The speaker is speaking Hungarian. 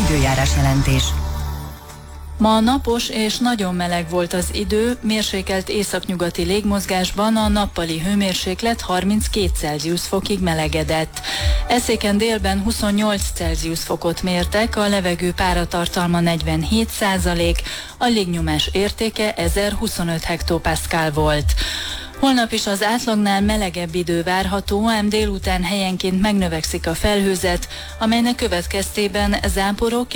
időjárás jelentés. Ma napos és nagyon meleg volt az idő, mérsékelt északnyugati légmozgásban a nappali hőmérséklet 32 Celsius fokig melegedett. Eszéken délben 28 Celsius fokot mértek, a levegő páratartalma 47%, a légnyomás értéke 1025 hektopaszkál volt. Holnap is az átlagnál melegebb idő várható, ám délután helyenként megnövekszik a felhőzet, amelynek következtében záporok